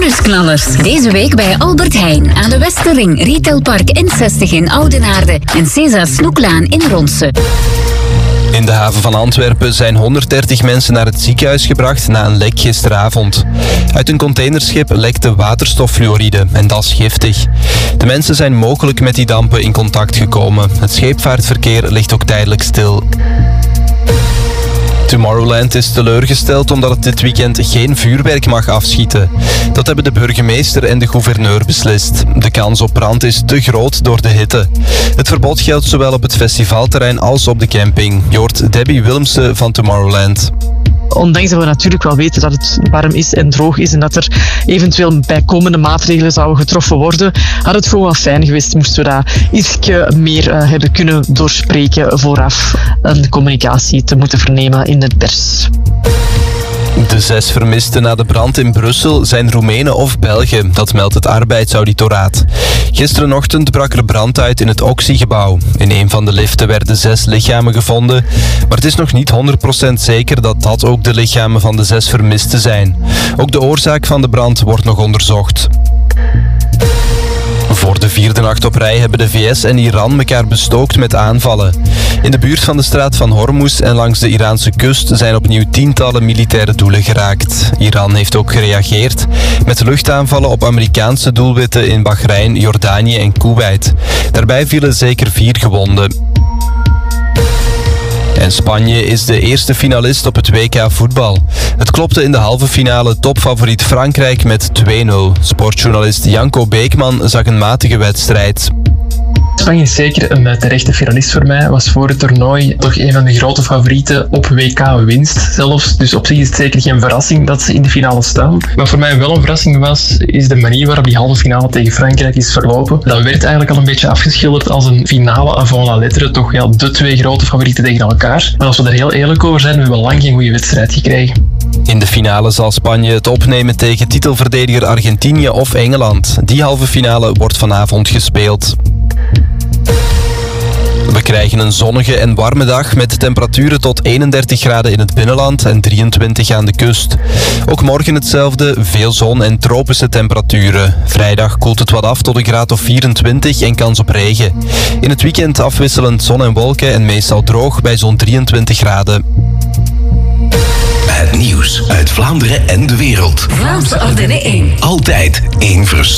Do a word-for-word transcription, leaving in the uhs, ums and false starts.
Nieuwsknallers. Deze week bij Albert Heijn aan de Westerring, Retailpark N zestig in Oudenaarde en César Snoeklaan in Ronse. In de haven van Antwerpen zijn honderddertig mensen naar het ziekenhuis gebracht na een lek gisteravond. Uit een containerschip lekte waterstoffluoride en dat is giftig. De mensen zijn mogelijk met die dampen in contact gekomen. Het scheepvaartverkeer ligt ook tijdelijk stil. Tomorrowland is teleurgesteld omdat het dit weekend geen vuurwerk mag afschieten. Dat hebben de burgemeester en de gouverneur beslist. De kans op brand is te groot door de hitte. Het verbod geldt zowel op het festivalterrein als op de camping. Je hoort Debbie Willemsen van Tomorrowland. Ondanks dat we natuurlijk wel weten dat het warm is en droog is en dat er eventueel bijkomende maatregelen zouden getroffen worden, had het gewoon wel fijn geweest moesten we dat ietsje meer uh, hebben kunnen doorspreken vooraf een communicatie te moeten vernemen in de pers. De zes vermisten na de brand in Brussel zijn Roemenen of Belgen, dat meldt het arbeidsauditoraat. Gisterenochtend brak er brand uit in het Oxy-gebouw. In een van de liften werden zes lichamen gevonden, maar het is nog niet honderd procent zeker dat dat ook de lichamen van de zes vermisten zijn. Ook de oorzaak van de brand wordt nog onderzocht. Voor de vierde nacht op rij hebben de V S en Iran elkaar bestookt met aanvallen. In de buurt van de straat van Hormuz en langs de Iraanse kust zijn opnieuw tientallen militaire doelen geraakt. Iran heeft ook gereageerd met luchtaanvallen op Amerikaanse doelwitten in Bahrein, Jordanië en Kuwait. Daarbij vielen zeker vier gewonden. En Spanje is de eerste finalist op het W K voetbal. Het klopte in de halve finale topfavoriet Frankrijk met twee nul. Sportjournalist Janko Beekman zag een matige wedstrijd. Spanje is zeker een terechte finalist voor mij. Was voor het toernooi toch een van de grote favorieten op W K-winst zelfs. Dus op zich is het zeker geen verrassing dat ze in de finale staan. Maar voor mij wel een verrassing was, is de manier waarop die halve finale tegen Frankrijk is verlopen. Dat werd eigenlijk al een beetje afgeschilderd als een finale avant la lettre. Toch ja, de twee grote favorieten tegen elkaar. Maar als we er heel eerlijk over zijn, we hebben lang geen goede wedstrijd gekregen. In de finale zal Spanje het opnemen tegen titelverdediger Argentinië of Engeland. Die halve finale wordt vanavond gespeeld. We krijgen een zonnige en warme dag met temperaturen tot eenendertig graden in het binnenland en drieëntwintig aan de kust. Ook morgen hetzelfde, veel zon en tropische temperaturen. Vrijdag koelt het wat af tot een graad of vierentwintig en kans op regen. In het weekend afwisselend zon en wolken en meestal droog bij zo'n drieëntwintig graden. Het nieuws uit Vlaanderen en de wereld. Vlaamse Ardennen één. Altijd één vers.